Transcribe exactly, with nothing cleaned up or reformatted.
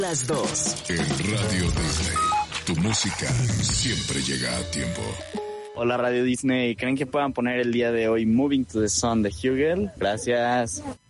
Las dos. En Radio Disney, tu música siempre llega a tiempo. Hola Radio Disney, ¿creen que puedan poner el día de hoy Moving to the Sun de Hugel? Gracias.